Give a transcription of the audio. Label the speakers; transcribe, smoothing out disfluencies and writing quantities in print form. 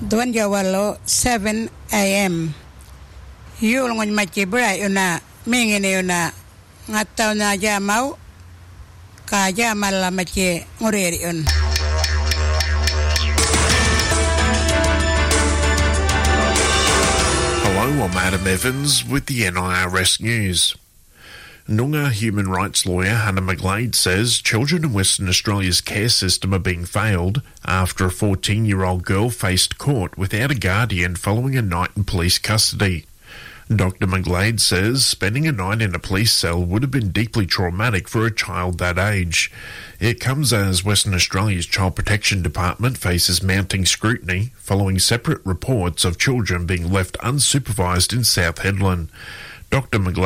Speaker 1: Dwanjawalo 7 a.m. Yulngon machibra yuna mingine yuna ngataw na jamaw ka jamal la machi ngureri yun.
Speaker 2: Hello, I'm Adam Evans with the NIRS News. Noongar human rights lawyer Hannah McGlade says children in Western Australia's care system are being failed after a 14-year-old girl faced court without a guardian following a night in police custody. Dr. McGlade says spending a night in a police cell would have been deeply traumatic for a child that age. It comes as Western Australia's Child Protection Department faces mounting scrutiny following separate reports of children being left unsupervised in South Hedland. Dr. McGlade